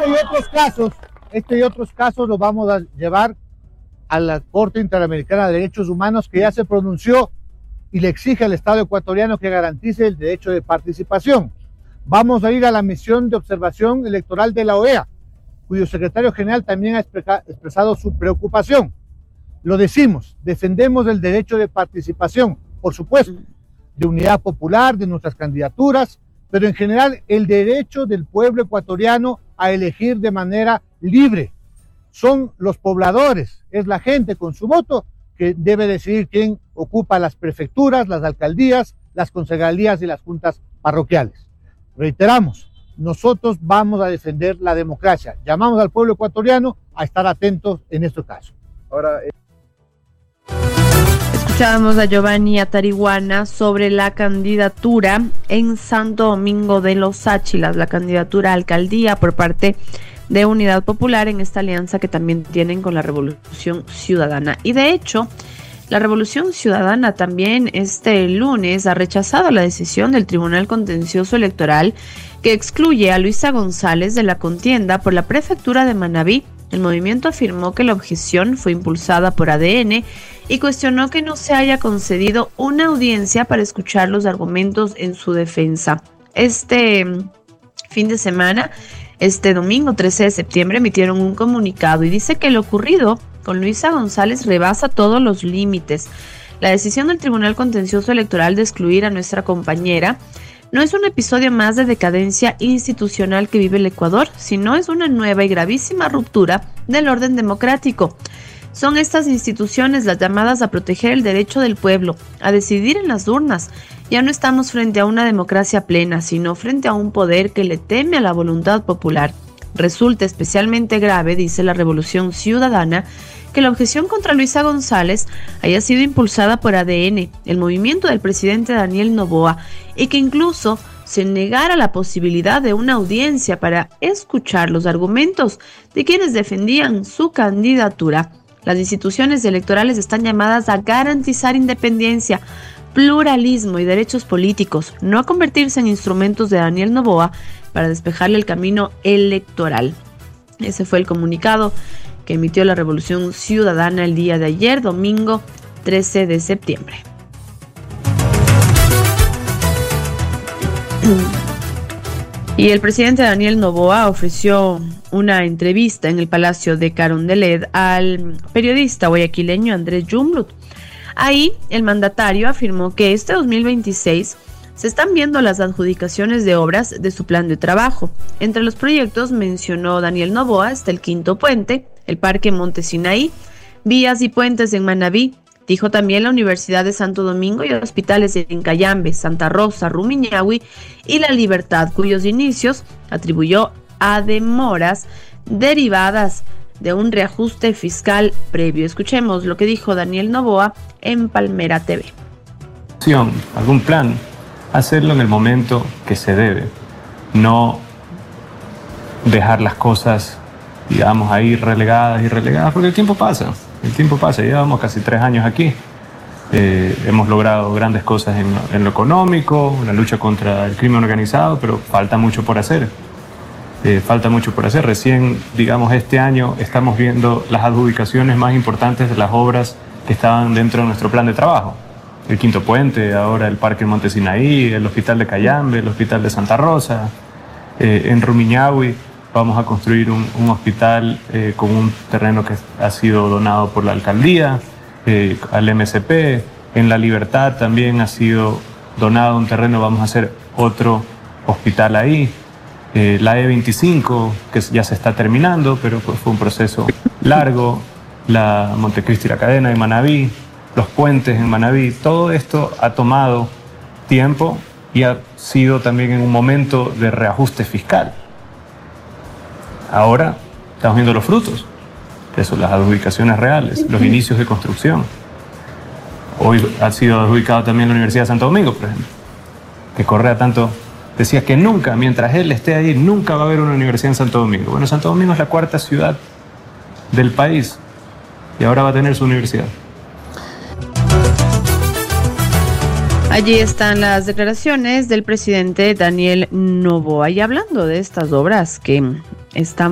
Este y otros casos los vamos a llevar a la Corte Interamericana de Derechos Humanos, que ya se pronunció y le exige al Estado ecuatoriano que garantice el derecho de participación. Vamos a ir a la misión de observación electoral de la OEA, cuyo secretario general también ha expresado su preocupación. Lo decimos, defendemos el derecho de participación, por supuesto, de unidad popular, de nuestras candidaturas, pero en general el derecho del pueblo ecuatoriano a elegir de manera libre. Son los pobladores, es la gente con su voto que debe decidir quién ocupa las prefecturas, las alcaldías, las concejalías y las juntas parroquiales. Reiteramos, nosotros vamos a defender la democracia. Llamamos al pueblo ecuatoriano a estar atentos en este caso. Ahora, escuchábamos a Giovanni Atariguana sobre la candidatura en Santo Domingo de los Áchilas, la candidatura a alcaldía por parte de Unidad Popular en esta alianza que también tienen con la Revolución Ciudadana. Y de hecho, la Revolución Ciudadana también este lunes ha rechazado la decisión del Tribunal Contencioso Electoral que excluye a Luisa González de la contienda por la prefectura de Manabí. El movimiento afirmó que la objeción fue impulsada por ADN y cuestionó que no se haya concedido una audiencia para escuchar los argumentos en su defensa. Este fin de semana, este domingo 13 de septiembre, emitieron un comunicado y dice que lo ocurrido con Luisa González rebasa todos los límites. La decisión del Tribunal Contencioso Electoral de excluir a nuestra compañera no es un episodio más de decadencia institucional que vive el Ecuador, sino es una nueva y gravísima ruptura del orden democrático. Son estas instituciones las llamadas a proteger el derecho del pueblo, a decidir en las urnas. Ya no estamos frente a una democracia plena, sino frente a un poder que le teme a la voluntad popular. Resulta especialmente grave, dice la Revolución Ciudadana, que la objeción contra Luisa González haya sido impulsada por ADN, el movimiento del presidente Daniel Noboa, y que incluso se negara la posibilidad de una audiencia para escuchar los argumentos de quienes defendían su candidatura. Las instituciones electorales están llamadas a garantizar independencia, pluralismo y derechos políticos, no a convertirse en instrumentos de Daniel Noboa para despejarle el camino electoral. Ese fue el comunicado que emitió la Revolución Ciudadana el día de ayer, domingo 13 de septiembre. Y el presidente Daniel Noboa ofreció una entrevista en el Palacio de Carondelet al periodista guayaquileño Andrés Yumblut. Ahí el mandatario afirmó que este 2026 se están viendo las adjudicaciones de obras de su plan de trabajo. Entre los proyectos mencionó Daniel Noboa está el Quinto Puente, el Parque Monte Sinaí, vías y puentes en Manabí. Dijo también la Universidad de Santo Domingo y hospitales en Cayambe, Santa Rosa, Rumiñahui y La Libertad, cuyos inicios atribuyó a demoras derivadas de un reajuste fiscal previo. Escuchemos lo que dijo Daniel Noboa en Palmera TV. Algún plan, hacerlo en el momento que se debe, no dejar las cosas, digamos, ahí relegadas, porque el tiempo pasa, llevamos casi 3 años aquí, hemos logrado grandes cosas en lo económico, la lucha contra el crimen organizado, pero falta mucho por hacer. Recién, digamos, este año estamos viendo las adjudicaciones más importantes de las obras que estaban dentro de nuestro plan de trabajo. El Quinto Puente, ahora el Parque Monte Sinaí, el Hospital de Cayambe, el Hospital de Santa Rosa. En Rumiñahui vamos a construir un hospital con un terreno que ha sido donado por la alcaldía, al MSP. En La Libertad también ha sido donado un terreno, vamos a hacer otro hospital ahí. La E25, que ya se está terminando, pero pues fue un proceso largo. La Montecristi y la Cadena de Manabí, los puentes en Manabí, todo esto ha tomado tiempo y ha sido también en un momento de reajuste fiscal. Ahora estamos viendo los frutos de eso, las adjudicaciones reales, los inicios de construcción. Hoy ha sido adjudicado también la Universidad de Santo Domingo, por ejemplo, que Correa tanto decía que nunca, mientras él esté ahí, nunca va a haber una universidad en Santo Domingo. Bueno, Santo Domingo es la 4ª ciudad del país y ahora va a tener su universidad. Allí están las declaraciones del presidente Daniel Noboa. Y hablando de estas obras que están